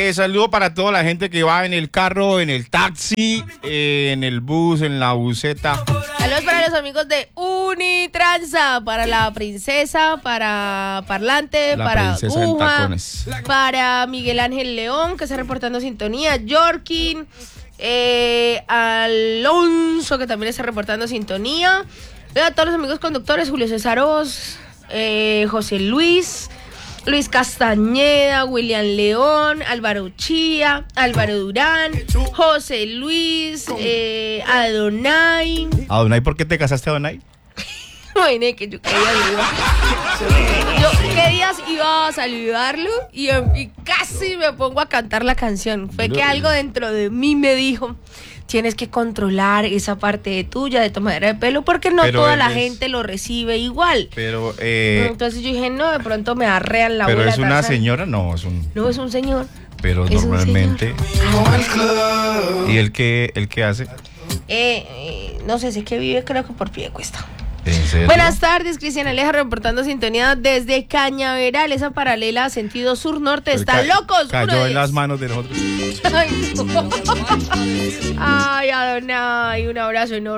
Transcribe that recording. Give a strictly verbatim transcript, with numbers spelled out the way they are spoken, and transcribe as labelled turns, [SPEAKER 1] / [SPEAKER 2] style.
[SPEAKER 1] Eh, saludo para toda la gente que va en el carro, en el taxi, eh, en el bus, en la buseta.
[SPEAKER 2] Saludos para los amigos de Unitransa, para la princesa, para Parlante,
[SPEAKER 1] La
[SPEAKER 2] para
[SPEAKER 1] princesa en
[SPEAKER 2] Uja,
[SPEAKER 1] tacones.
[SPEAKER 2] para Miguel Ángel León, que está reportando sintonía, Yorkin, eh, Alonso, que también está reportando sintonía. A todos los amigos conductores, Julio César Oz, eh, José Luis, Luis Castañeda, William León, Álvaro Chía, Álvaro Durán, José Luis, eh, Adonai.
[SPEAKER 1] Adonai, ¿por qué te casaste, Adonai?
[SPEAKER 2] Imaginé que yo qué días iba. Yo qué días iba a saludarlo y, y casi me pongo a cantar la canción. Fue que algo dentro de mí me dijo: tienes que controlar esa parte de tuya, de tomadera de pelo, porque no
[SPEAKER 1] Pero
[SPEAKER 2] toda la
[SPEAKER 1] es...
[SPEAKER 2] gente lo recibe igual.
[SPEAKER 1] Pero, eh...
[SPEAKER 2] Entonces yo dije, no, de pronto me arrean la
[SPEAKER 1] Pero
[SPEAKER 2] bola.
[SPEAKER 1] es una
[SPEAKER 2] Tarzán.
[SPEAKER 1] señora, no, es un...
[SPEAKER 2] No, es un señor.
[SPEAKER 1] Pero
[SPEAKER 2] es
[SPEAKER 1] normalmente... ¿Y el qué, el qué hace?
[SPEAKER 2] Eh, eh, no sé, sé que vive, creo que por pie de cuesta.
[SPEAKER 1] ¿En serio?
[SPEAKER 2] Buenas tardes, Cristian Aleja reportando sintonía desde Cañaveral, esa paralela sentido sur-norte. ¿Están
[SPEAKER 1] ca
[SPEAKER 2] locos?
[SPEAKER 1] Cayó en las manos de nosotros.
[SPEAKER 2] Ay, no. Ay, Adonai, un abrazo enorme.